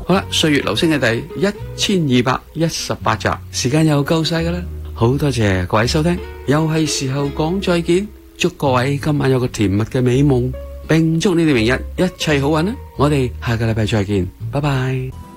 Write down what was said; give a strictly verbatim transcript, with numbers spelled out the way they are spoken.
好啦，歲月留聲嘅第一千二百一十八集，時間又夠晒噶啦，好多謝各位收聽，又係時候講再見，祝各位今晚有個甜蜜嘅美夢，並祝你哋明日一切好運啦！我哋下個禮拜再見，拜拜。